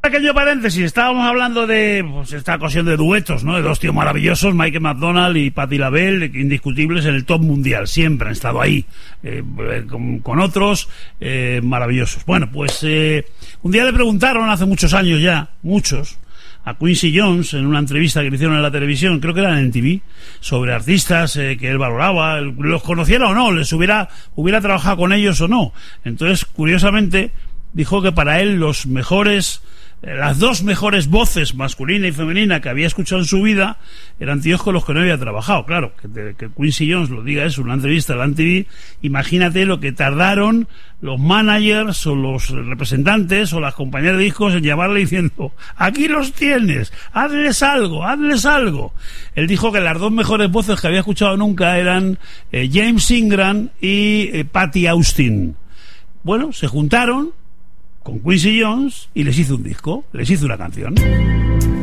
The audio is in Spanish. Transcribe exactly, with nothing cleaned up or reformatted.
Pequeño paréntesis, estábamos hablando de pues, esta ocasión de duetos, ¿no? De dos tíos maravillosos, Michael McDonald y Patti LaBelle, indiscutibles en el top mundial, siempre han estado ahí, eh, con, con otros eh, maravillosos. Bueno, pues eh, un día le preguntaron, hace muchos años ya, muchos, a Quincy Jones, en una entrevista que le hicieron en la televisión, creo que era en T V, sobre artistas eh, que él valoraba, los conociera o no, les hubiera, hubiera trabajado con ellos o no. Entonces, curiosamente, dijo que para él los mejores... las dos mejores voces, masculina y femenina, que había escuchado en su vida eran tíos con los que no había trabajado. Claro, que, te, que Quincy Jones lo diga eso en una entrevista en la M T V, imagínate lo que tardaron los managers o los representantes o las compañías de discos en llamarle diciendo, aquí los tienes, hazles algo, hazles algo. Él dijo que las dos mejores voces que había escuchado nunca eran eh, James Ingram y eh, Patti Austin. Bueno, se juntaron con Quincy Jones y les hizo un disco, les hizo una canción.